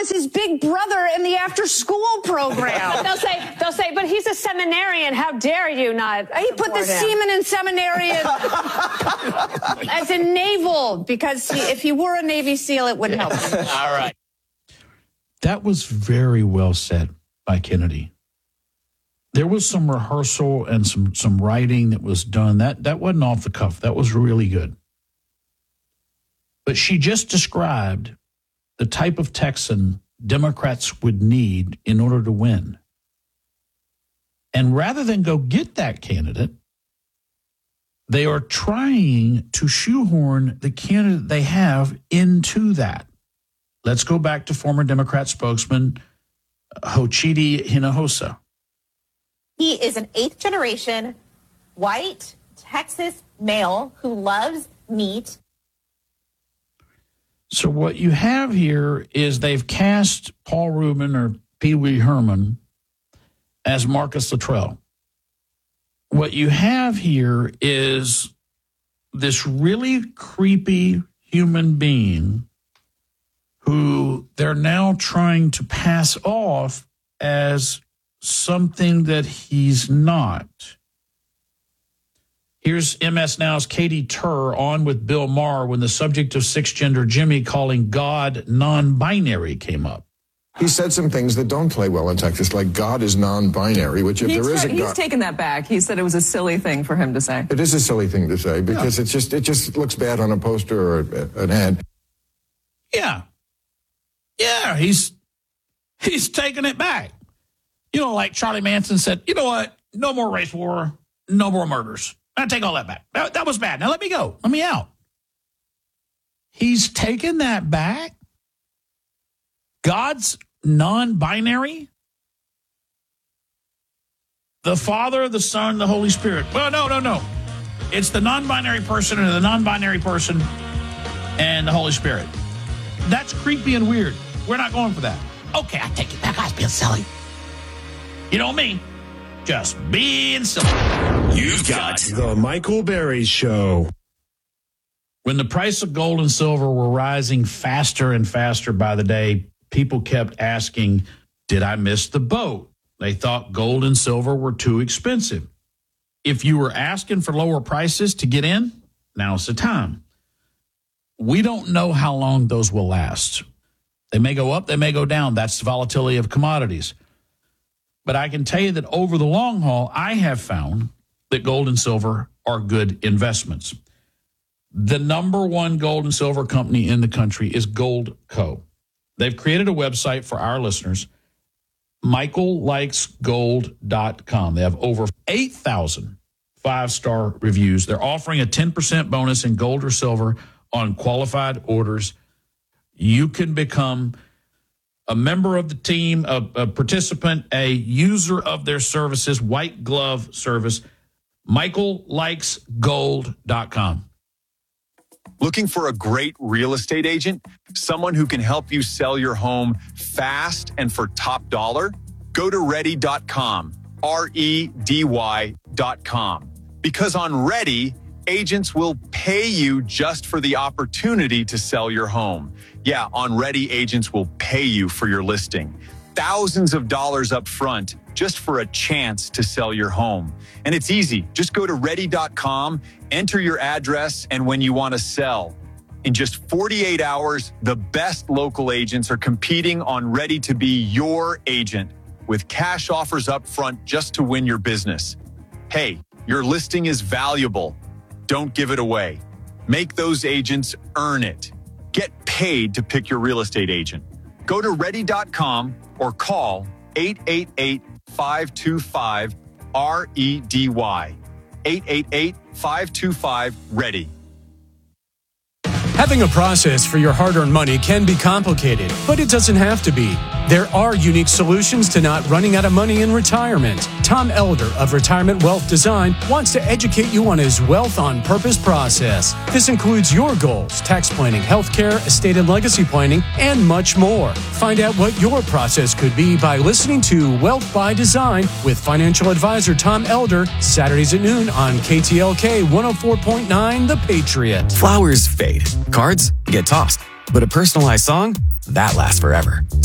was his big brother in the after-school program. They'll say, but he's a seminarian. How dare you not? He put the semen in seminarian as in naval, because if he were a Navy SEAL, it wouldn't help him. All right. That was very well said by Kennedy. There was some rehearsal and some writing that was done. That wasn't off the cuff. That was really good. But she just described the type of Texan Democrats would need in order to win. And rather than go get that candidate, they are trying to shoehorn the candidate they have into that. Let's go back to former Democrat spokesman Hochidi Hinojosa. He is an 8th-generation white Texas male who loves meat. So what you have here is they've cast Paul Rubin or Pee Wee Herman as Marcus Luttrell. What you have here is this really creepy human being who they're now trying to pass off as something that he's not. Here's MS Now's Katie Tur on with Bill Maher when the subject of six-gender Jimmy calling God non-binary came up. He said some things that don't play well in Texas, like God is non-binary, which if there is a God... He's taken that back. He said it was a silly thing for him to say. It is a silly thing to say because it just looks bad on a poster or an ad. Yeah, he's taking it back. You know, like Charlie Manson said, you know what? No more race war, no more murders. I take all that back. That was bad. Now let me go. Let me out. He's taken that back. God's non-binary. The Father, the Son, the Holy Spirit. Well, no. It's the non-binary person and the non-binary person and the Holy Spirit. That's creepy and weird. We're not going for that. Okay, I take it back. I was being silly. You know me. Just being silly. You've got the Michael Berry Show. When the price of gold and silver were rising faster and faster by the day, people kept asking, did I miss the boat? They thought gold and silver were too expensive. If you were asking for lower prices to get in, now's the time. We don't know how long those will last. They may go up, they may go down. That's the volatility of commodities. But I can tell you that over the long haul, I have found that gold and silver are good investments. The number one gold and silver company in the country is Goldco. They've created a website for our listeners, michaellikesgold.com. They have over 8,000 five-star reviews. They're offering a 10% bonus in gold or silver on qualified orders. You can become a member of the team, a participant, a user of their services, white glove service, michaellikesgold.com. Looking for a great real estate agent? Someone who can help you sell your home fast and for top dollar? Go to ready.com, REDY.com. Because on Ready, agents will pay you just for the opportunity to sell your home. Yeah, on Ready, agents will pay you for your listing. Thousands of dollars up front just for a chance to sell your home. And it's easy. Just go to ready.com, enter your address, and when you want to sell. In just 48 hours, the best local agents are competing on Ready to be your agent with cash offers up front just to win your business. Hey, your listing is valuable. Don't give it away. Make those agents earn it. Get paid to pick your real estate agent. Go to ready.com or call 888-525-REDY. 888-525-READY. Having a process for your hard-earned money can be complicated, but it doesn't have to be. There are unique solutions to not running out of money in retirement. Tom Elder of Retirement Wealth Design wants to educate you on his Wealth on Purpose process. This includes your goals, tax planning, healthcare, estate and legacy planning, and much more. Find out what your process could be by listening to Wealth by Design with financial advisor Tom Elder, Saturdays at noon on KTLK 104.9 The Patriot. Flowers fade. Cards get tossed. But a personalized song, that lasts forever.